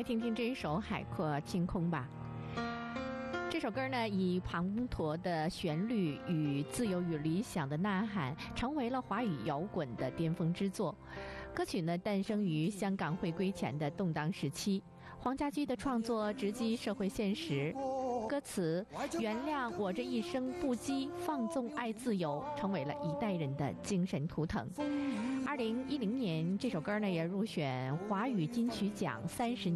来听听这一首《海阔天空》吧。这首歌呢，以滂沱的旋律与自由与理想的呐喊，成为了华语摇滚的巅峰之作。歌曲呢，诞生于香港回归前的动荡时期。黄家驹的创作直击社会现实，歌词“原谅我这一生不羁放纵爱自由”成为了一代人的精神图腾。2010年，这首歌呢也入选华语金曲奖30年。